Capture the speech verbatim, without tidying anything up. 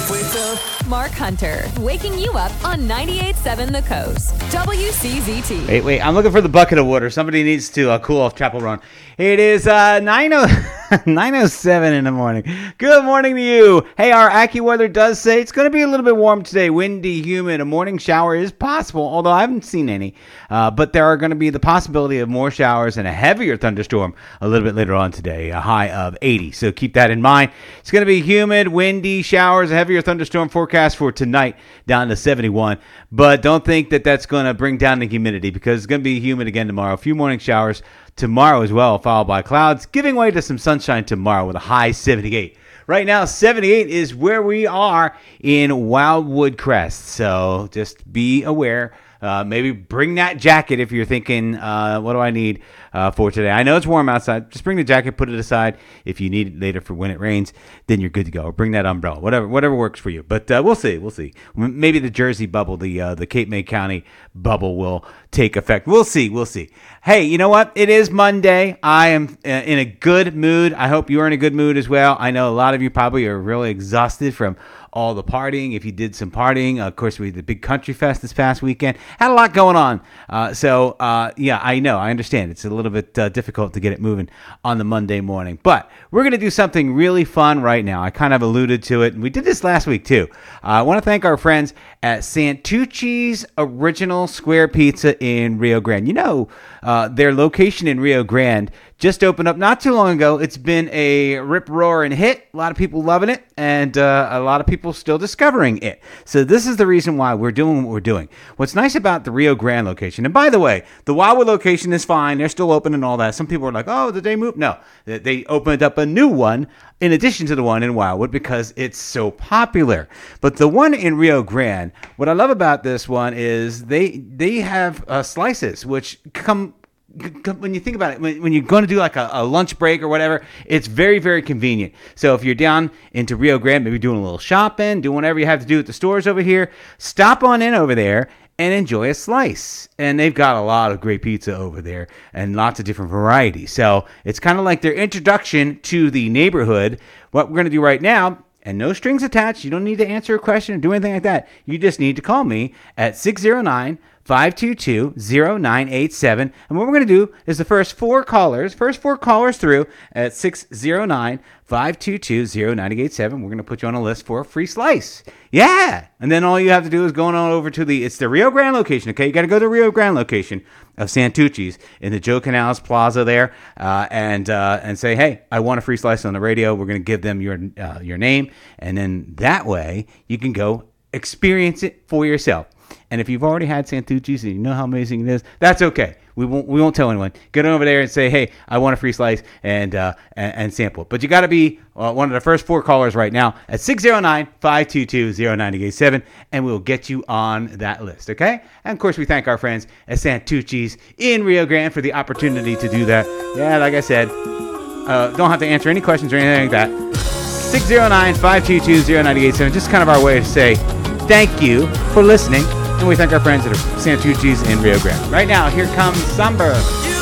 Mark Hunter, waking you up on ninety-eight point seven The Coast. W C Z T. Wait, wait, I'm looking for the bucket of water. Somebody needs to uh, cool off Chapel Run. It is uh, nine oh seven in the morning. Good morning to you. Hey, our AccuWeather does say it's going to be a little bit warm today. Windy, humid. A morning shower is possible, although I haven't seen any. Uh, but there are going to be the possibility of more showers and a heavier thunderstorm a little bit later on today, a high of eighty. So keep that in mind. It's going to be humid, windy, showers, a heavier thunderstorm forecast for tonight down to seventy-one. But don't think that that's going to bring down the humidity because it's going to be humid again tomorrow. A few morning showers tomorrow as well, followed by clouds, giving way to some sunshine tomorrow with a high seventy-eight. Right now, seventy-eight is where we are in Wildwood Crest. So just be aware. Uh, maybe bring that jacket if you're thinking, uh, what do I need uh, for today? I know it's warm outside. Just bring the jacket, put it aside. If you need it later for when it rains, then you're good to go. Or bring that umbrella, whatever whatever works for you. But uh, we'll see. We'll see. Maybe the Jersey bubble, the uh, the Cape May County bubble will take effect. We'll see. We'll see. Hey, you know what? It is Monday. I am uh, in a good mood. I hope you're in a good mood as well. I know a lot of you probably are really exhausted from all the partying. If you did some partying, uh, of course, we had the big country fest this past weekend. Had a lot going on. Uh, so, uh, yeah, I know. I understand. It's a little bit uh, difficult to get it moving on the Monday morning. But we're going to do something really fun right now. I kind of alluded to it. And we did this last week, too. Uh, I want to thank our friends at Santucci's Original Square Pizza in Rio Grande. You know, uh, their location in Rio Grande just opened up not too long ago. It's been a rip-roaring hit. A lot of people loving it, and uh, a lot of people still discovering it. So this is the reason why we're doing what we're doing. What's nice about the Rio Grande location, and by the way, the Wildwood location is fine. They're still open and all that. Some people are like, oh, did they move? No, they opened up a new one in addition to the one in Wildwood because it's so popular. But the one in Rio Grande, what I love about this one is they they have uh, slices which come. When you think about it, when, when you're going to do like a, a lunch break or whatever, it's very, very convenient. So if you're down into Rio Grande, maybe doing a little shopping, doing whatever you have to do at the stores over here, stop on in over there and enjoy a slice. And they've got a lot of great pizza over there and lots of different varieties. So it's kind of like their introduction to the neighborhood. What we're going to do right now, and no strings attached, you don't need to answer a question or do anything like that. You just need to call me at six oh nine, five two two, oh nine eight seven. And what we're going to do is the first four callers, first four callers through at six oh nine, five two two, oh nine eight seven. We're going to put you on a list for a free slice. Yeah. And then all you have to do is go on over to the, it's the Rio Grande location. Okay. You got to go to the Rio Grande location of Santucci's in the Joe Canales Plaza there, uh, and, uh, and say, hey, I want a free slice on the radio. We're going to give them your, uh, your name. And then that way you can go experience it for yourself. And if you've already had Santucci's and you know how amazing it is, that's okay. We won't we won't tell anyone. Get over there and say, hey, I want a free slice and uh, and, and sample it. But you got to be uh, one of the first four callers right now at six oh nine, five two two, oh nine eight seven, and we'll get you on that list, okay? And, of course, we thank our friends at Santucci's in Rio Grande for the opportunity to do that. Yeah, like I said, uh, don't have to answer any questions or anything like that. six oh nine, five two two, oh nine eight seven, just kind of our way to say thank you for listening. And we thank our friends at Santucci's in Rio Grande. Right now, here comes Samba.